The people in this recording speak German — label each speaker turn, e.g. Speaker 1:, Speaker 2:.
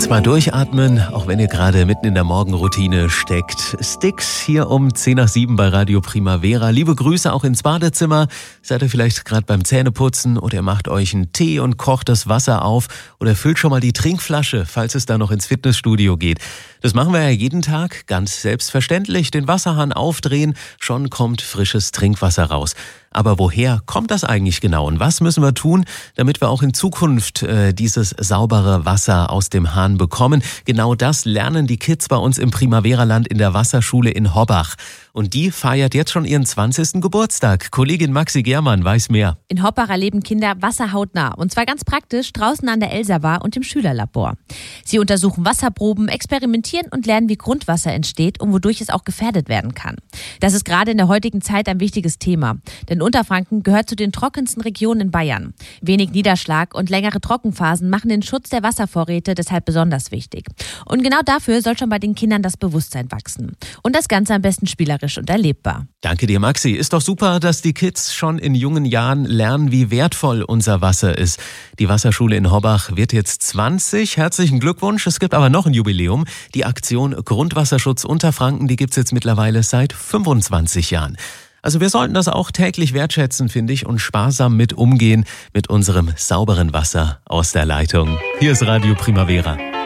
Speaker 1: Jetzt mal durchatmen, auch wenn ihr gerade mitten in der Morgenroutine steckt. Styx hier um 6:10 bei Radio Primavera. Liebe Grüße auch ins Badezimmer. Seid ihr vielleicht gerade beim Zähneputzen oder ihr macht euch einen Tee und kocht das Wasser auf oder füllt schon mal die Trinkflasche, falls es da noch ins Fitnessstudio geht. Das machen wir ja jeden Tag, ganz selbstverständlich. Den Wasserhahn aufdrehen, schon kommt frisches Trinkwasser raus. Aber woher kommt das eigentlich genau und was müssen wir tun, damit wir auch in Zukunft dieses saubere Wasser aus dem Hahn bekommen? Genau das lernen die Kids bei uns im Primavera-Land in der Wasserschule in Hobbach. Und die feiert jetzt schon ihren 20. Geburtstag. Kollegin Maxi Germann weiß mehr.
Speaker 2: In Hobbach erleben Kinder Wasser hautnah. Und zwar ganz praktisch draußen an der Elsa-Bar und im Schülerlabor. Sie untersuchen Wasserproben, experimentieren und lernen, wie Grundwasser entsteht und wodurch es auch gefährdet werden kann. Das ist gerade in der heutigen Zeit ein wichtiges Thema. Denn Unterfranken gehört zu den trockensten Regionen in Bayern. Wenig Niederschlag und längere Trockenphasen machen den Schutz der Wasservorräte deshalb besonders wichtig. Und genau dafür soll schon bei den Kindern das Bewusstsein wachsen. Und das Ganze am besten spielerisch und erlebbar.
Speaker 1: Danke dir, Maxi. Ist doch super, dass die Kids schon in jungen Jahren lernen, wie wertvoll unser Wasser ist. Die Wasserschule in Hobbach wird jetzt 20. Herzlichen Glückwunsch. Es gibt aber noch ein Jubiläum. Die Aktion Grundwasserschutz Unterfranken, die gibt's jetzt mittlerweile seit 25 Jahren. Also wir sollten das auch täglich wertschätzen, finde ich, und sparsam mit umgehen mit unserem sauberen Wasser aus der Leitung. Hier ist Radio Primavera.